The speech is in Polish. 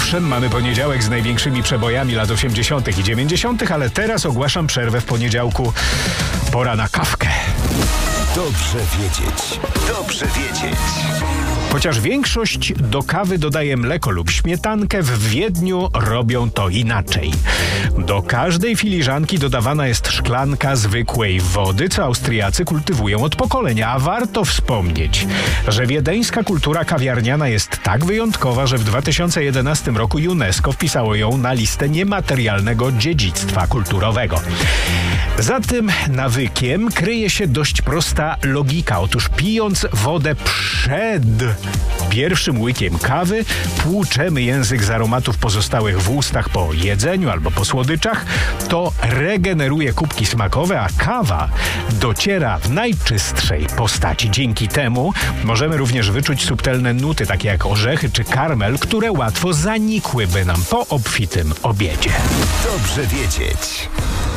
Owszem, mamy poniedziałek z największymi przebojami lat 80. i 90., ale teraz ogłaszam przerwę w poniedziałku. Pora na kawkę. Dobrze wiedzieć. Dobrze wiedzieć. Chociaż większość do kawy dodaje mleko lub śmietankę, w Wiedniu robią to inaczej. Do każdej filiżanki dodawana jest szklanka zwykłej wody, co Austriacy kultywują od pokolenia, a warto wspomnieć, że wiedeńska kultura kawiarniana jest tak wyjątkowa, że w 2011 roku UNESCO wpisało ją na listę niematerialnego dziedzictwa kulturowego. Za tym nawykiem kryje się dość prosta logika. Otóż pijąc wodę przed pierwszym łykiem kawy, płuczemy język z aromatów pozostałych w ustach po jedzeniu albo po słodyczach. To regeneruje kubki smakowe, a kawa dociera w najczystszej postaci. Dzięki temu możemy również wyczuć subtelne nuty, takie jak orzechy czy karmel, które łatwo zanikłyby nam po obfitym obiedzie. Dobrze wiedzieć.